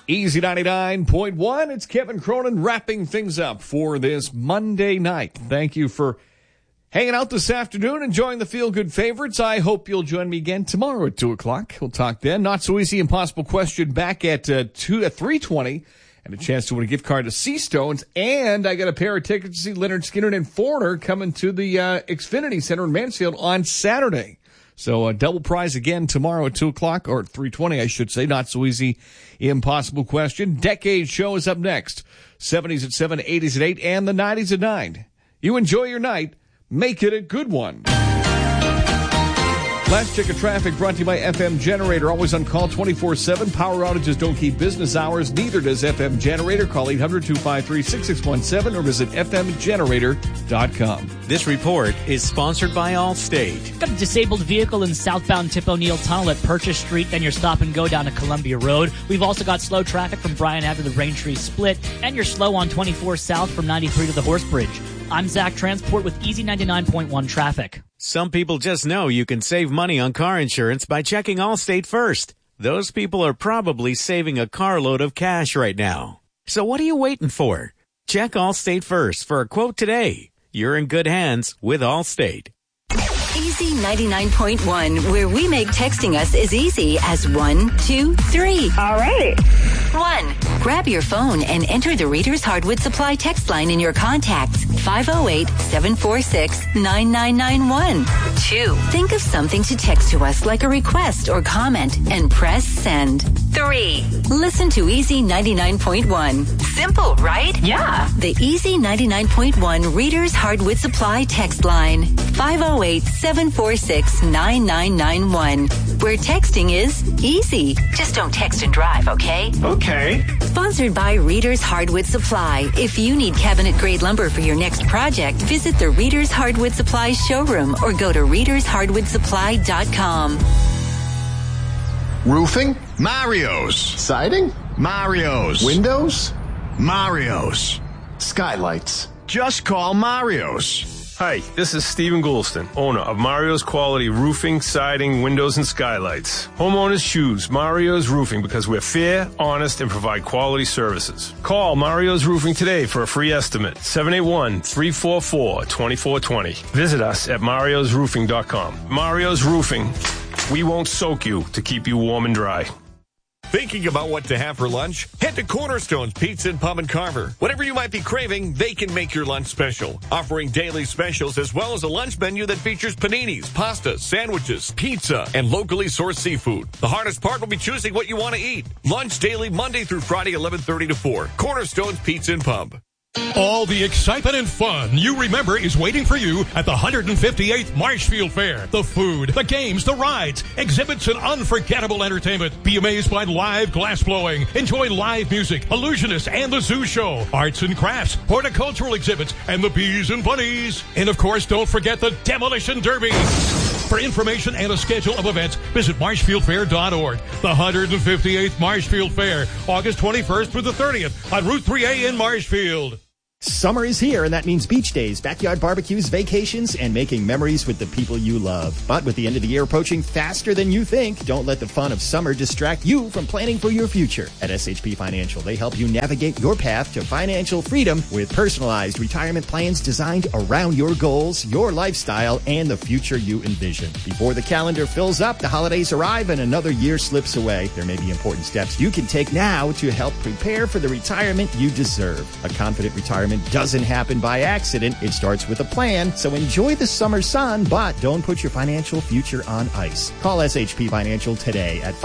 Easy 99.1. It's Kevin Cronin wrapping things up for this Monday night. Thank you for hanging out this afternoon, enjoying the feel-good favorites. I hope you'll join me again tomorrow at 2 o'clock. We'll talk then. Not so easy, impossible question back at 3:20. And a chance to win a gift card to Seastones. And I got a pair of tickets to see Leonard Skinner and Foreigner coming to the Xfinity Center in Mansfield on Saturday. So a double prize again tomorrow at 2 o'clock, or at 3:20, I should say. Not so easy, impossible question. Decade Show is up next. 70s at 7, 80s at 8, and the 90s at 9. You enjoy your night. Make it a good one. Last check of traffic brought to you by FM Generator. Always on call 24/7. Power outages don't keep business hours. Neither does FM Generator. Call 800-253-6617 or visit fmgenerator.com. This report is sponsored by Allstate. Got a disabled vehicle in southbound Tip O'Neill Tunnel at Purchase Street, then your stop and go down to Columbia Road. We've also got slow traffic from Bryan Ave to the Braintree Split, and you're slow on 24 South from 93 to the Horse Bridge. I'm Zach Transport with Easy 99.1 traffic. Some people just know you can save money on car insurance by checking Allstate first. Those people are probably saving a carload of cash right now. So what are you waiting for? Check Allstate first for a quote today. You're in good hands with Allstate. Easy 99.1, where we make texting us as easy as 1, 2, 3. All right. 1. Grab your phone and enter the Reader's Hardwood Supply text line in your contacts. 508-746-9991. 2. Think of something to text to us like a request or comment and press send. 3. Listen to Easy 99.1. Simple, right? Yeah. The Easy 99.1 Reader's Hardwood Supply text line. 508-746-9991. Where texting is easy. Just don't text and drive, okay? Okay. Sponsored by Reader's Hardwood Supply. If you need cabinet-grade lumber for your next project, visit the Reader's Hardwood Supply showroom or go to readershardwoodsupply.com. Roofing? Mario's. Siding? Mario's. Windows? Mario's. Skylights? Just call Mario's. Hi, this is Stephen Goulston, owner of Mario's Quality Roofing, Siding, Windows, and Skylights. Homeowners choose Mario's Roofing because we're fair, honest, and provide quality services. Call Mario's Roofing today for a free estimate, 781-344-2420. Visit us at mariosroofing.com. Mario's Roofing, we won't soak you to keep you warm and dry. Thinking about what to have for lunch? Head to Cornerstone's Pizza and Pub and Carver. Whatever you might be craving, they can make your lunch special. Offering daily specials as well as a lunch menu that features paninis, pastas, sandwiches, pizza, and locally sourced seafood. The hardest part will be choosing what you want to eat. Lunch daily Monday through Friday, 11:30 to 4. Cornerstone's Pizza and Pub. All the excitement and fun you remember is waiting for you at the 158th Marshfield Fair. The food, the games, the rides, exhibits, and unforgettable entertainment. Be amazed by live glass blowing. Enjoy live music, illusionists, and the zoo show. Arts and crafts, horticultural exhibits, and the bees and bunnies. And of course, don't forget the Demolition Derby. For information and a schedule of events, visit marshfieldfair.org. The 158th Marshfield Fair, August 21st through the 30th on Route 3A in Marshfield. Summer is here, and that means beach days, backyard barbecues, vacations, and making memories with the people you love. But with the end of the year approaching faster than you think, don't let the fun of summer distract you from planning for your future. At SHP Financial, they help you navigate your path to financial freedom with personalized retirement plans designed around your goals, your lifestyle, and the future you envision. Before the calendar fills up, the holidays arrive, and another year slips away. There may be important steps you can take now to help prepare for the retirement you deserve. A confident retirement doesn't happen by accident. It starts with a plan. So enjoy the summer sun, but don't put your financial future on ice. Call SHP Financial today at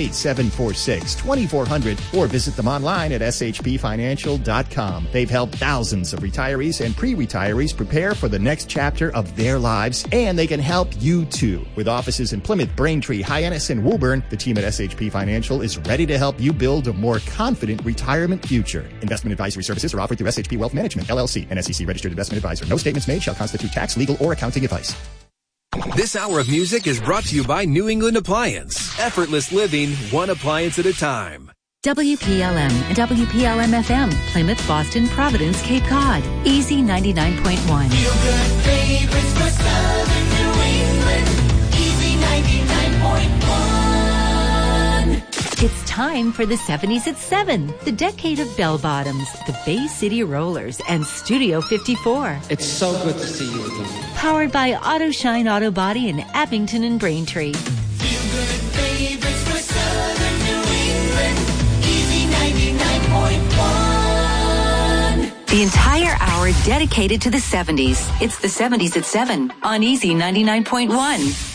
508-746-2400 or visit them online at shpfinancial.com. They've helped thousands of retirees and pre-retirees prepare for the next chapter of their lives, and they can help you too. With offices in Plymouth, Braintree, Hyannis, and Woburn, the team at SHP Financial is ready to help you build a more confident retirement future. Investment advisory services are offered through SHP Wealth Management, LLC, an SEC-registered investment advisor. No statements made shall constitute tax, legal, or accounting advice. This hour of music is brought to you by New England Appliance. Effortless living, one appliance at a time. WPLM and WPLM-FM, Plymouth, Boston, Providence, Cape Cod. Easy 99.1. Feel good favorites for Southern New England. Easy 99.1. It's time for the 70s at 7, the decade of bell bottoms, the Bay City Rollers, and Studio 54. It's so good to see you again. Powered by Auto Shine Auto Body in Abington and Braintree. Feel good favorites for Southern New England. Easy 99.1. The entire hour dedicated to the 70s. It's the 70s at 7 on Easy 99.1.